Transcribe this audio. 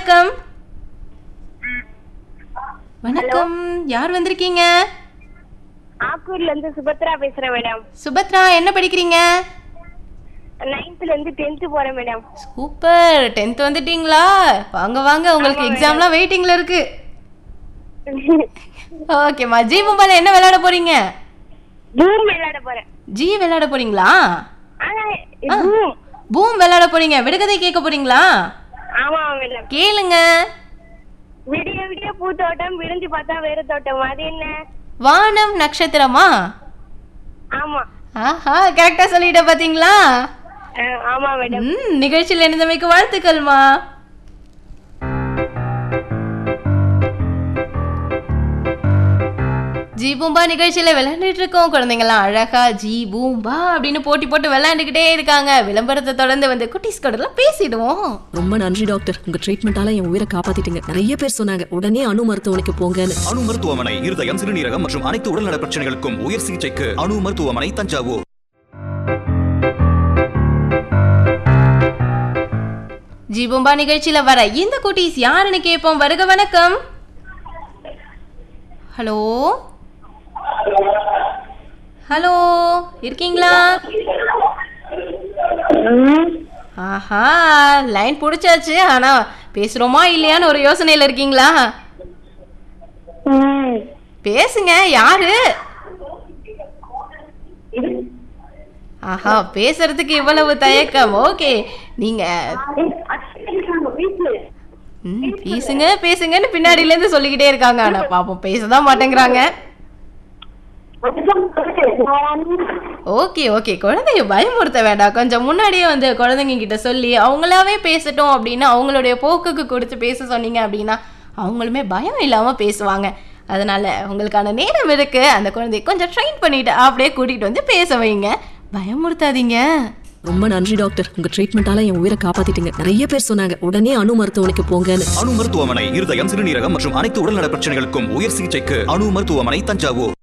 வணக்கம். வணக்கம், யார் வந்திருக்கீங்க? ஆக்கூர்ல இருந்து சுபத்ரா பேசுறேன் மேடம். சுபத்ரா, என்ன படிக்கிறீங்க? 9th ல இருந்து 10th போறேன் மேடம். சூப்பர், 10th வந்துட்டீங்களா? வாங்க வாங்க, உங்களுக்கு எக்ஸாம்லாம் வெயிட்டிங்ல இருக்கு. ஓகேம்மா, ஜி பூம்பால என்ன விளையாட போறீங்க? பூம் விளையாட போறேன். ஜி விளையாட போறீங்களா? பூம் பூம் விளையாட போறீங்க. விடுகதை கேட்க போறீங்களா? ஆமா மேடம். கேளுங்க. விடிய விடிய பூத்தோட்டம், விடிஞ்சு பார்த்தா வேற தோட்டம், அது என்ன? வானம் நட்சத்திரமா? ஆமா. ஆஹா, கரெக்டா சொல்லிட்ட பாத்தீங்களா? ஆமா மேடம். நிகழ்ச்சியில் இணைந்தமைக்கு வாழ்த்துக்கள்மா. ஜி பூம்பா நிகழ்ச்சியில விளையாண்டுட்டு இருக்கோம். குழந்தைங்களாம் அழகா ஜி பூம்பா அப்படின்னு போட்டி போட்டு விளையாண்டுக்கிட்டே இருக்காங்க. விளம்பரத்தை தொடர்ந்து வந்து குட்டீஸ் கூட பேசிடுவோம். ரொம்ப நன்றி டாக்டர், உங்க ட்ரீட்மெண்டால என் உயிரை காப்பாத்திட்டீங்க. நிறைய பேர் சொன்னாங்க உடனே அணு மருத்துவமனைக்கு போங்கன்னு. அணு மருத்துவமனை இருதயம், சிறுநீரகம் மற்றும் அனைத்து உடல்நல பிரச்சனைகளுக்கும் உயர் சிகிச்சைக்கு அணு மருத்துவமனை, தஞ்சாவூர். ஜி பூம்பா நிகழ்ச்சியில வர இந்த குட்டீஸ் யாருன்னு கேட்போம். வருக வணக்கம். ஹலோ ஹலோ, இருக்கீங்களா? ஆஹா, லைன் பிடிச்சாச்சு. ஆனா பேசுறோமா இல்லையான்னு ஒரு யோசனையில இருக்கீங்களா? பேசுங்க, யாரு? ஆஹா, பேசுறதுக்கு இவ்வளவு தயக்கம். ஓகே, நீங்க பேசுங்க பேசுங்கன்னு பின்னாடில இருந்து சொல்லிக்கிட்டே இருக்காங்க. ஆனா பாப்போம், பேசதான் மாட்டேங்கிறாங்க. ஓகே ஓகே, குழந்தைங்க பயமுறுத்த வேண்டாம். கொஞ்சம் முன்னாடியே வந்து குழந்தைங்க கிட்ட சொல்லி அவங்களாவே பேசட்டும் அப்படின்னு அவங்களுடைய போக்குக்கு கொடுத்து பேச சொன்னீங்க அப்படின்னா அவங்களுமே பயம் இல்லாம பேசுவாங்க. அதனால உங்களுக்கான நேரம் இருக்கு. அந்த குழந்தைய கொஞ்சம் ட்ரெயின் பண்ணிட்டு அப்படியே கூட்டிட்டு வந்து பேச வைங்க. பயமுறுத்தாதீங்க. ரொம்ப நன்றி டாக்டர், உங்க ட்ரீட்மெண்டால என் உயிரை காப்பாத்திட்டீங்க. நிறைய பேர் சொன்னாங்க உடனே அணு மருத்துவமனைக்கு போங்கன்னு. அணு மருத்துவமனை இருதயம், சிறுநீரகம் மற்றும் அனைத்து உடல்நல பிரச்சனைகளுக்கும் உயர் சிகிச்சைக்கு அணு மருத்துவமனை, தஞ்சாவூர்.